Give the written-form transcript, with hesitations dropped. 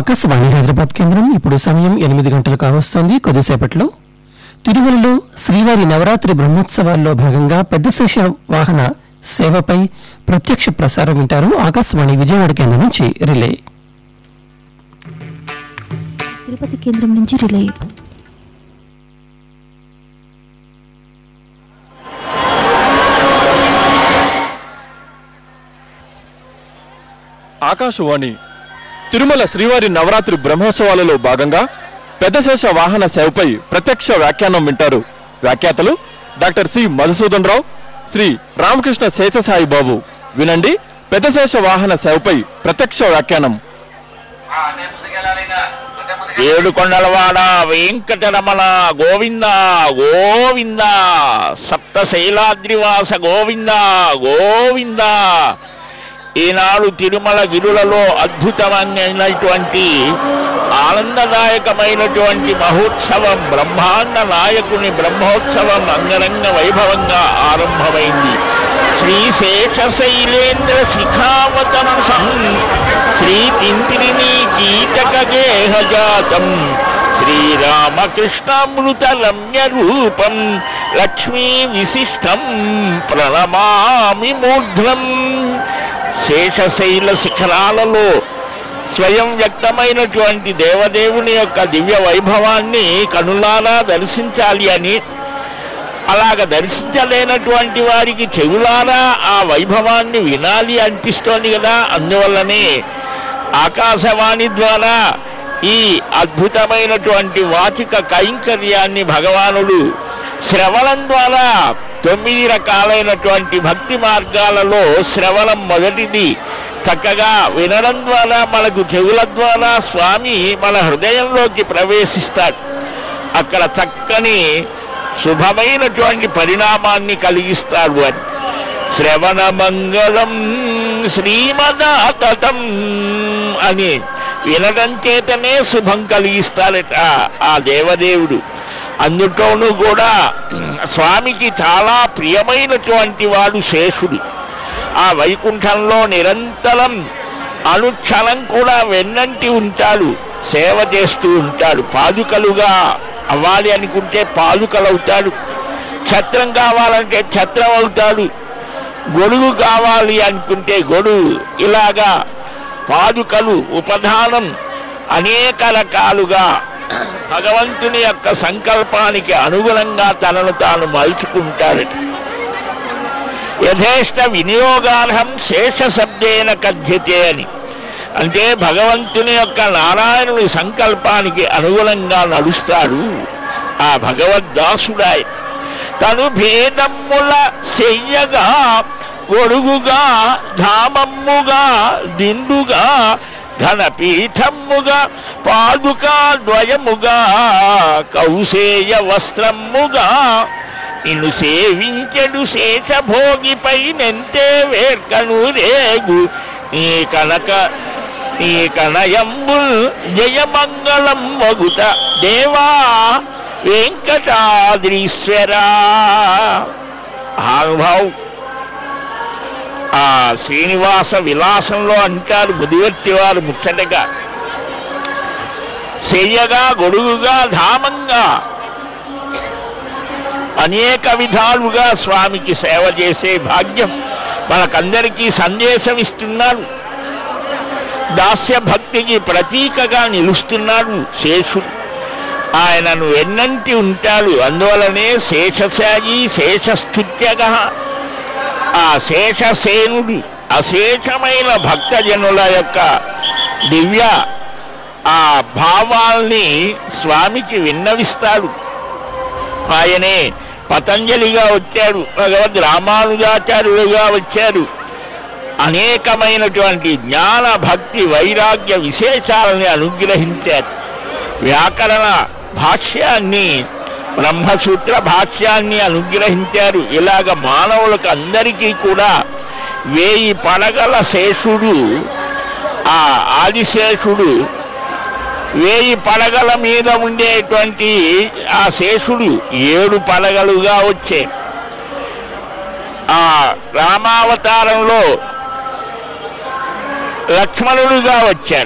ఆకాశవాణి హైదరాబాద్ కేంద్రం. ఇప్పుడు సమయం 8 గంటలు కావస్తోంది. కొద్దిసేపట్లో తిరుమలలో శ్రీవారి నవరాత్రి బ్రహ్మోత్సవాల్లో భాగంగా పెద్ద శేష వాహన సేవపై ప్రత్యక్ష ప్రసారం వింటారు. ఆకాశవాణి విజయవాడ కేంద్రం నుంచి రిలే. తిరుపతి కేంద్రం నుంచి రిలే. ఆకాశవాణి తిరుమల శ్రీవారి నవరాత్రి బ్రహ్మోత్సవాలలో భాగంగా పెద్దశేష వాహన సేవపై ప్రత్యక్ష వ్యాఖ్యానం వింటారు. వ్యాఖ్యాతలు డాక్టర్ సి మధుసూదన్ రావు, శ్రీ రామకృష్ణ శేషసాయి బాబు. వినండి పెద్దశేష వాహన సేవపై ప్రత్యక్ష వ్యాఖ్యానం. ఏడుకొండలవాడ వెంకటరమణ గోవింద గోవింద, సప్తశైలాద్రివాస గోవింద గోవింద. ఈనాడు తిరుమల గిరులలో అద్భుతమైనటువంటి ఆనందదాయకమైనటువంటి మహోత్సవం, బ్రహ్మాండ నాయకుని బ్రహ్మోత్సవం అంగరంగ వైభవంగా ఆరంభమైంది. శ్రీ శేషశైలేంద్ర శిఖావతంసం శ్రీ తింతిరిని కీటక గేహజాతం శ్రీరామకృష్ణామృత రమ్య రూపం లక్ష్మీ విశిష్టం ప్రణమామి మూర్ధ్నం. శేషశైల శిఖరాలలో స్వయం వ్యక్తమైనటువంటి దేవదేవుని యొక్క దివ్య వైభవాన్ని కనులారా దర్శించాలి అని, అలాగ దర్శించలేనటువంటి వారికి చెవులారా ఆ వైభవాన్ని వినాలి అనిపిస్తోంది కదా. అందువల్లనే ఆకాశవాణి ద్వారా ఈ అద్భుతమైనటువంటి వాచిక కైంకర్యాన్ని భగవానుడు శ్రవణం ద్వారా 9 రకాలైనటువంటి భక్తి మార్గాలలో శ్రవణం మొదటిది. చక్కగా వినడం ద్వారా మనకు చెవుల ద్వారా స్వామి మన హృదయంలోకి ప్రవేశిస్తాడు. అక్కడ చక్కని శుభమైనటువంటి పరిణామాన్ని కలిగిస్తాడు అని. శ్రవణ మంగళం శ్రీమదాతతం అని వినడం చేతనే శుభం కలిగిస్తాడట ఆ దేవదేవుడు. అందులోనూ కూడా స్వామికి చాలా ప్రియమైనటువంటి వాడు శేషుడు. ఆ వైకుంఠంలో నిరంతరం అనుక్షణం కూడా వెన్నంటి ఉంటాడు, సేవ చేస్తూ ఉంటాడు. పాదుకలుగా అవ్వాలి అనుకుంటే పాదుకలు అవుతాడు, ఛత్రం కావాలంటే ఛత్రం అవుతాడు, గొడుగు కావాలి అనుకుంటే గొడుగు. ఇలాగా పాదుకలు ఉపధానం అనేక రకాలుగా భగవంతుని యొక్క సంకల్పానికి అనుగుణంగా తనను తాను మలుచుకుంటాడు. యథేష్ట వినియోగార్హం శేష శబ్దేన కథ్యతే అని. అంటే భగవంతుని యొక్క నారాయణుని సంకల్పానికి అనుగుణంగా నడుస్తాడు ఆ భగవద్దాసుడాయ. తను భేదమ్ముల చెయ్యగా గొడుగుగా ధామమ్ముగా దిండుగా ఘనపీఠమ్ముగా పాదుకా ద్వయముగా కౌసేయ వస్త్రమ్ముగా నిన్ను సేవించెడు శేషభోగిపై నెంతే వేర్కను రేగు నీ కనయంబుల్ జయమంగళం వగుట దేవా వెంకటాద్రీశ్వరా. ఆనుభావు ఆ శ్రీనివాస విలాసంలో అంటారు బుధివర్తి వారు ముచ్చటగా. చెయ్యగా గొడుగుగా ధామంగా అనేక విధాలుగా స్వామికి సేవ చేసే భాగ్యం మనకందరికీ సందేశం ఇస్తున్నాడు. దాస్య భక్తికి ప్రతీకగా నిలుస్తున్నాడు శేషుడు. ఆయనను వెన్నంటి ఉంటాడు. అందువలనే శేషశాయి శేషస్థుత్యగా. ఆ శేషసేనుడు అశేషమైన భక్తజనుల యొక్క దివ్య ఆ భావాల్ని స్వామికి విన్నవిస్తాడు. ఆయనే పతంజలిగా వచ్చాడు, భగవద్ రామానుజాచార్యులుగా వచ్చారు. అనేకమైనటువంటి జ్ఞాన భక్తి వైరాగ్య విశేషాలని అనుగ్రహించారు. వ్యాకరణ భాష్యాన్ని, బ్రహ్మసూత్ర భాష్యాన్ని అనుగ్రహించారు. ఇలాగ మానవులకు అందరికీ కూడా 1000 పడగల శేషుడు, ఆ ఆదిశేషుడు 1000 పడగల మీద ఉండేటువంటి ఆ శేషుడు 7 పడగలుగా వచ్చే ఆ రామావతారంలో లక్ష్మణుడుగా వచ్చాడు.